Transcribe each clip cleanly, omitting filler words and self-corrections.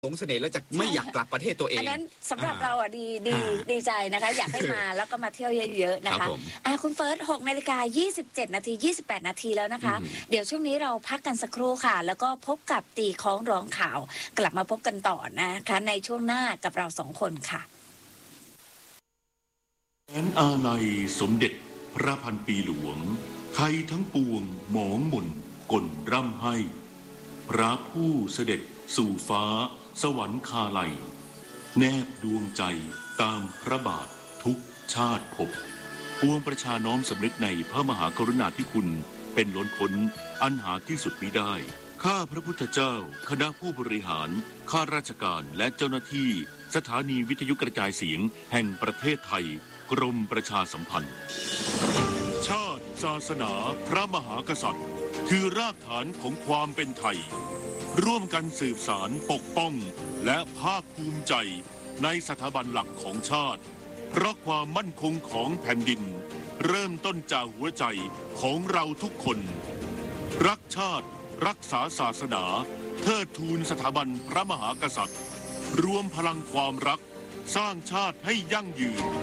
หลงเสน่ห์แล้วจะไม่อยากกลับประเทศตัวเองอันนั้นสำหรับเราอ่ะดีใจนะคะอยากให้มาแล้วก็มาเที่ยวเยอะๆนะคะคุณเฟิร์ส6:27 นาที28 นาทีแล้วนะคะเดี๋ยวช่วงนี้เราพักกันสักครู่ค่ะแล้วก็พบกับตีคล้องร้องข่าวกลับมาพบกันต่อนะคะในช่วงหน้ากับเรา2 คนค่ะแสนอาลัยสมเด็จพระพันปีหลวงไทยทั้งปวงหมองหม่นกลร่ำให้พระผู้เสด็จสู่ฟ้าสวรรคาลัยแนบดวงใจตามพระบาททุกชาติภพปวงประชาน้อมสำนึกในพระมหากรุณาธิคุณเป็นล้นพ้นอันหาที่สุดมิได้ข้าพระพุทธเจ้าคณะผู้บริหารข้าราชการและเจ้าหน้าที่สถานีวิทยุกระจายเสียงแห่งประเทศไทยกรมประชาสัมพันธ์ชาติศาสนาพระมหากษัตริย์คือรากฐานของความเป็นไทยร่วมกันสืบสารปกป้องและภาคภูมิใจในสถาบันหลักของชาติเพราะความมั่นคงของแผ่นดินเริ่มต้นจากหัวใจของเราทุกคนรักชาติรักษาศาสนาเทิดทูนสถาบันพระมหากษัตริย์รวมพลังความรักสร้างชาติให้ยั่งยืน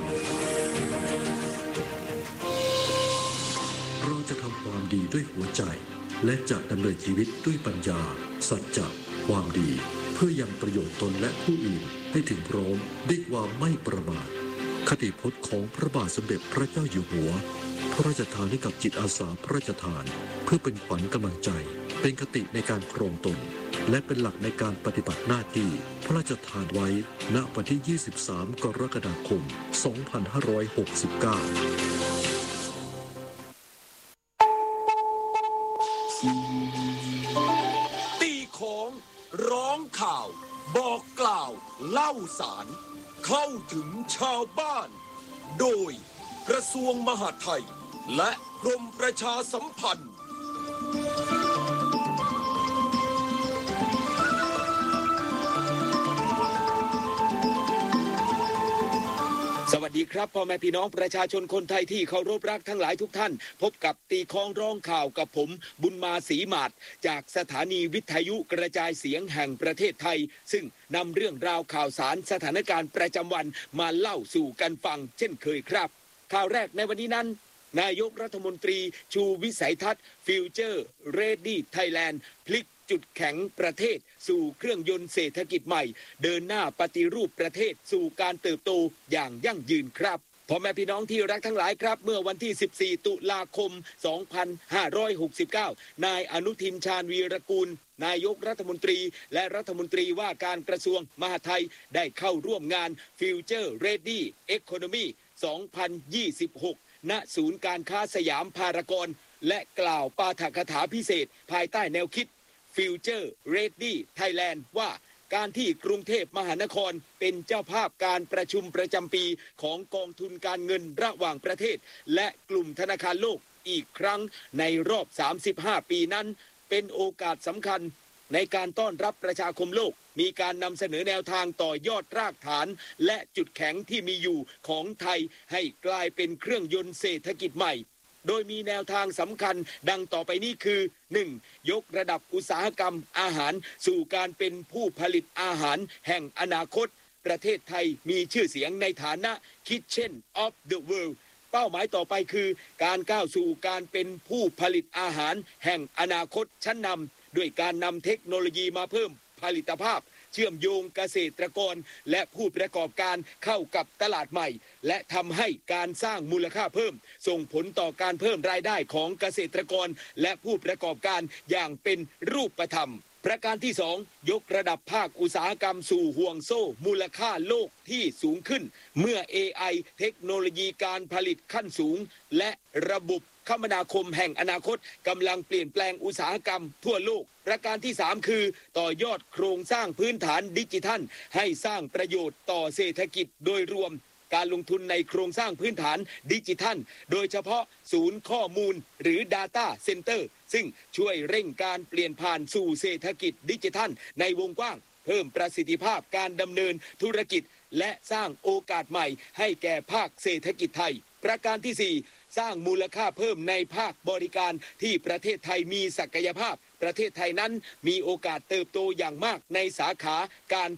เราจะทำความดีด้วยหัวใจและจะดำเนินชีวิตด้วยปัญญาสัจจะความดีเพื่อยังประโยชน์ตนและผู้อื่นให้ถึงพร้อมด้วยความไม่ประมาทคติพจน์ของพระบาทสมเด็จพระเจ้าอยู่หัวพระราชทานให้กับจิตอาสาพระราชทานเพื่อเป็นขวัญกำลังใจเป็นคติในการครองตนและเป็นหลักในการปฏิบัติหน้าที่พระราชทานไว้ณวันที่ 23 กรกฎาคม 2569 ตีของร้องข่าวบอกกล่าวเล่าสารเข้าถึงชาวบ้านโดยกระทรวงมหาดไทยและกรมประชาสัมพันธ์สวัสดีครับพ่อแม่พี่น้องประชาชนคนไทยที่เคารพรักทั้งหลายทุกท่านพบกับตีคล้องร้องข่าวกับผมบุญมาศรีหมาดจากสถานีวิทยุกระจายเสียงแห่งประเทศไทยซึ่งนำเรื่องราวข่าวสารสถานการณ์ประจำวันมาเล่าสู่กันฟังเช่นเคยครับข่าวแรกในวันนี้นั้นนายกรัฐมนตรีชูวิสัยทัศน์ Future Ready Thailand พลิกจุดแข็งประเทศสู่เครื่องยนต์เศรษฐกิจใหม่เดินหน้าปฏิรูปประเทศสู่การเติบโตอย่างยั่งยืนครับพ่อแม่พี่น้องที่รักทั้งหลายครับเมื่อวันที่ 14 ตุลาคม 2569 นายอนุทินชาญวีรกูลนายกรัฐมนตรีและรัฐมนตรีว่าการกระทรวงมหาดไทยได้เข้าร่วมงาน Future Ready Economy 2026 ณ ศูนย์การค้าสยามพารากอนและกล่าวปาฐกถาพิเศษภายใต้แนวคิดFuture Ready Thailand ว่าการที่กรุงเทพมหานครเป็นเจ้าภาพการประชุมประจำปีของกองทุนการเงินระหว่างประเทศและกลุ่มธนาคารโลกอีกครั้งในรอบ 35 ปีนั้นเป็นโอกาสสำคัญในการต้อนรับประชาคมโลกมีการนำเสนอแนวทางต่อยอดรากฐานและจุดแข็งที่มีอยู่ของไทยให้กลายเป็นเครื่องยนต์เศรษฐกิจใหม่โดยมีแนวทางสำคัญดังต่อไปนี้คือ 1. ยกระดับอุตสาหกรรมอาหารสู่การเป็นผู้ผลิตอาหารแห่งอนาคตประเทศไทยมีชื่อเสียงในฐานะ Kitchen of the World เป้าหมายต่อไปคือการก้าวสู่การเป็นผู้ผลิตอาหารแห่งอนาคตชั้นนำด้วยการนำเทคโนโลยีมาเพิ่มผลิตภาพเชื่อมโยงเกษตรกรและผู้ประกอบการเข้ากับตลาดใหม่และทำให้การสร้างมูลค่าเพิ่มส่งผลต่อการเพิ่มรายได้ของเกษตรกรและผู้ประกอบการอย่างเป็นรูปธรรมประการที่ 2 ยกระดับภาคอุตสาหกรรมสู่ห่วงโซ่มูลค่าโลกที่สูงขึ้นเมื่อ AI เทคโนโลยีการผลิตขั้นสูงและระบบคมนาคมแห่งอนาคตกำลังเปลี่ยนแปลงอุตสาหกรรมทั่วโลกประการที่ 3 คือต่อยอดโครงสร้างพื้นฐานดิจิทัลให้สร้างประโยชน์ต่อเศรษฐกิจโดยรวมการลงทุนในโครงสร้างพื้นฐานดิจิทัลโดยเฉพาะศูนย์ข้อมูลหรือ Data Center ซึ่งช่วยเร่งการเปลี่ยนผ่านสู่เศรษฐกิจดิจิทัลในวงกว้างเพิ่มประสิทธิภาพการดำเนินธุรกิจและสร้างโอกาสใหม่ให้แก่ภาคเศรษฐกิจไทยประการที่ 4 สร้างมูลค่าเพิ่มในภาคบริการที่ประเทศไทยมีศักยภาพประเทศไทยนั้นมีโอกาสเติบโตอย่างมากในสาขาการ